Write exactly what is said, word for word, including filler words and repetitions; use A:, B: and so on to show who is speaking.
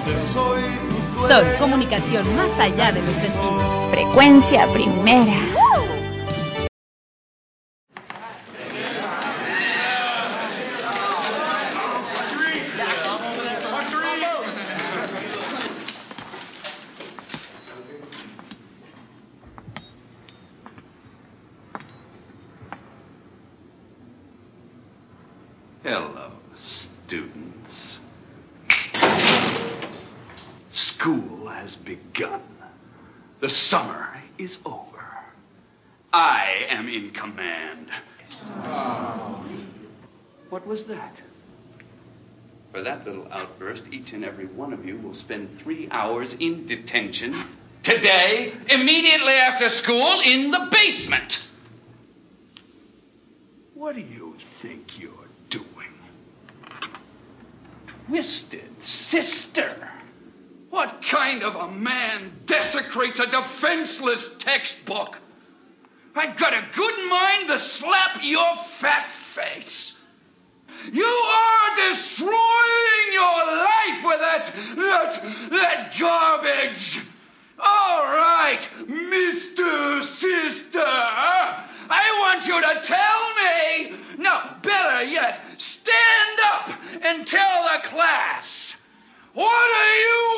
A: Soy comunicación más allá de los sentidos.
B: Frecuencia primera.
C: Hello, students. School has begun. The summer is over. I am in command. What was that? For that little outburst, each and every one of you will spend three hours in detention today, immediately after school, in the basement. What do you think you're doing? Twisted Sister. What kind of a man desecrates a defenseless textbook? I've got a good mind to slap your fat face. You are destroying your life with that, that, that garbage. All right, Mister Sister, I want you to tell me, no, better yet, stand up and tell the class. What do you